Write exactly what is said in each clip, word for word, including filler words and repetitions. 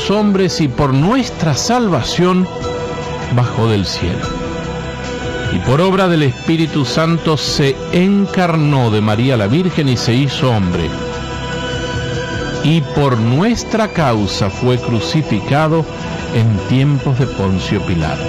los hombres y por nuestra salvación bajó del cielo. Y por obra del Espíritu Santo se encarnó de María la Virgen y se hizo hombre. Y por nuestra causa fue crucificado en tiempos de Poncio Pilato.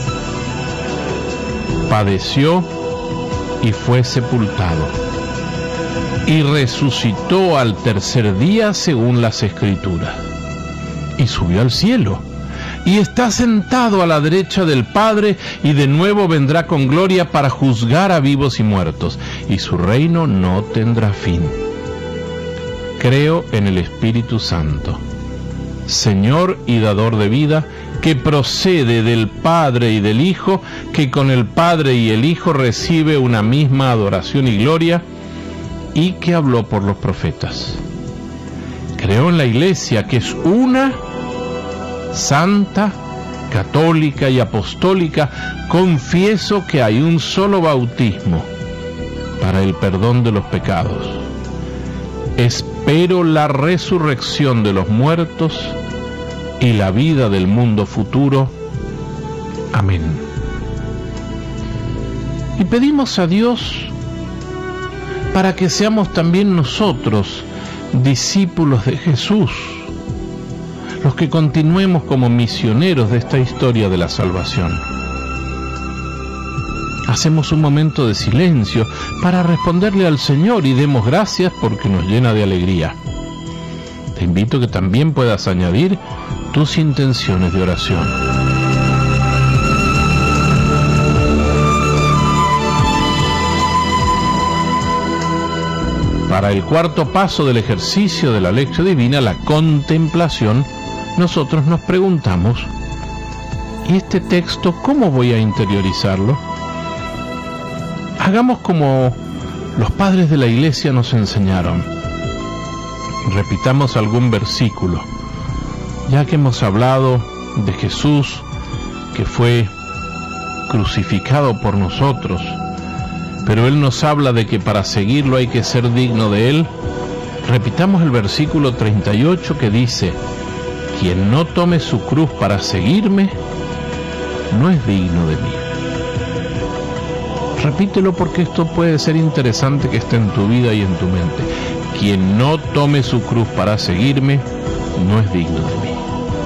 Padeció y fue sepultado. Y resucitó al tercer día según las Escrituras. Y subió al cielo. Y está sentado a la derecha del Padre, y de nuevo vendrá con gloria para juzgar a vivos y muertos. Y su reino no tendrá fin. Creo en el Espíritu Santo, Señor y dador de vida, que procede del Padre y del Hijo, que con el Padre y el Hijo recibe una misma adoración y gloria, y que habló por los profetas. Creo en la Iglesia, que es una, santa, católica y apostólica. Confieso que hay un solo bautismo para el perdón de los pecados. Espero la resurrección de los muertos y la vida del mundo futuro. Amén. Y pedimos a Dios para que seamos también nosotros discípulos de Jesús, los que continuemos como misioneros de esta historia de la salvación. Hacemos un momento de silencio para responderle al Señor y demos gracias porque nos llena de alegría. Te invito a que también puedas añadir tus intenciones de oración. Para el cuarto paso del ejercicio de la lección divina, la contemplación, nosotros nos preguntamos, ¿y este texto cómo voy a interiorizarlo? Hagamos como los padres de la Iglesia nos enseñaron. Repitamos algún versículo, ya que hemos hablado de Jesús, que fue crucificado por nosotros, pero Él nos habla de que para seguirlo hay que ser digno de Él. Repitamos el versículo treinta y ocho que dice: quien no tome su cruz para seguirme, no es digno de mí. Repítelo porque esto puede ser interesante que esté en tu vida y en tu mente. Quien no tome su cruz para seguirme, no es digno de mí.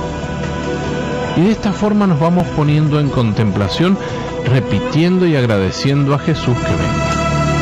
Y de esta forma nos vamos poniendo en contemplación, repitiendo y agradeciendo a Jesús que venga.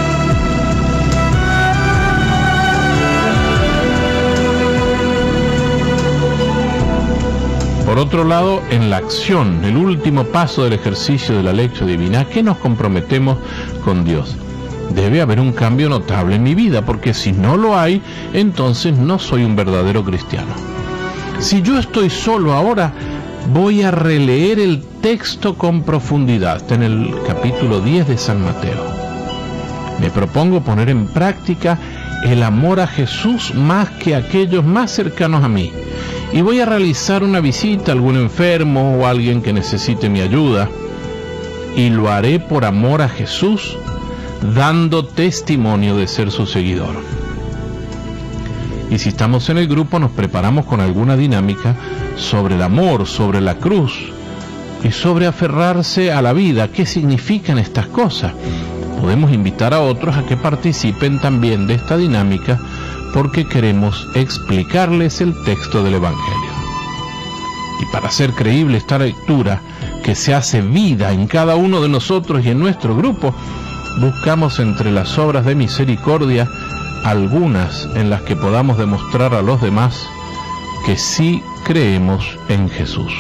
Por otro lado, en la acción, el último paso del ejercicio de la lección divina, ¿a qué nos comprometemos con Dios? Debe haber un cambio notable en mi vida, porque si no lo hay, entonces no soy un verdadero cristiano. Si yo estoy solo ahora, voy a releer el texto con profundidad. Está en el capítulo diez de San Mateo. Me propongo poner en práctica el amor a Jesús más que a aquellos más cercanos a mí. Y voy a realizar una visita a algún enfermo o a alguien que necesite mi ayuda. Y lo haré por amor a Jesús, dando testimonio de ser su seguidor. Y si estamos en el grupo, nos preparamos con alguna dinámica sobre el amor, sobre la cruz y sobre aferrarse a la vida. ¿Qué significan estas cosas? Podemos invitar a otros a que participen también de esta dinámica, porque queremos explicarles el texto del Evangelio. Y para hacer creíble esta lectura, que se hace vida en cada uno de nosotros y en nuestro grupo, buscamos entre las obras de misericordia algunas en las que podamos demostrar a los demás que sí creemos en Jesús.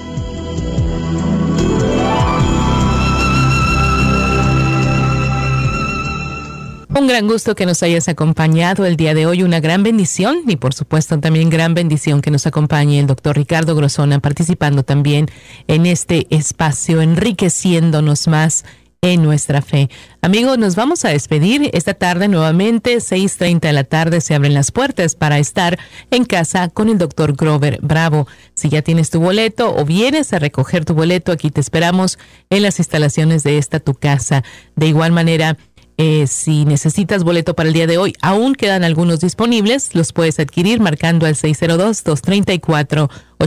Un gran gusto que nos hayas acompañado el día de hoy, una gran bendición y por supuesto también gran bendición que nos acompañe el doctor Ricardo Grosona participando también en este espacio, enriqueciéndonos más en nuestra fe. Amigos, nos vamos a despedir esta tarde nuevamente, seis treinta de la tarde se abren las puertas para estar en casa con el doctor Grover Bravo. Si ya tienes tu boleto o vienes a recoger tu boleto, aquí te esperamos en las instalaciones de esta tu casa. De igual manera, Eh, si necesitas boleto para el día de hoy, aún quedan algunos disponibles, los puedes adquirir marcando al seis cero dos, dos tres cuatro,